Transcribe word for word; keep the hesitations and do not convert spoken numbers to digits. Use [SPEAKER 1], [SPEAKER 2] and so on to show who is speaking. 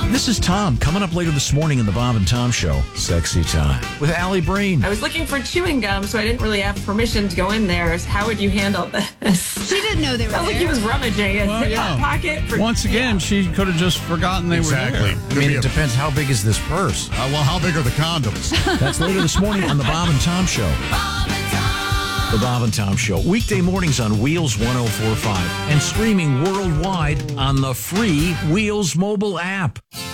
[SPEAKER 1] This is Tom, coming up later this morning in the Bob and Tom Show. Sexy Time with Allie Breen.
[SPEAKER 2] I was looking for chewing gum, so I didn't really have permission to go in there. How would you handle this?
[SPEAKER 3] She didn't know they were
[SPEAKER 2] Sounds
[SPEAKER 3] there.
[SPEAKER 2] like he was rummaging in
[SPEAKER 4] Well,
[SPEAKER 2] his
[SPEAKER 4] yeah.
[SPEAKER 2] pocket. For,
[SPEAKER 4] Once again,
[SPEAKER 2] yeah.
[SPEAKER 4] she could have just forgotten they
[SPEAKER 5] Exactly.
[SPEAKER 4] were there.
[SPEAKER 1] I mean, it depends how big is this purse.
[SPEAKER 5] Uh, well, how big are the condoms?
[SPEAKER 1] That's later this morning on the Bob and Tom Show. The Bob and Tom Show. Weekday mornings on Wheels one oh four point five and streaming worldwide on the free Wheels mobile app.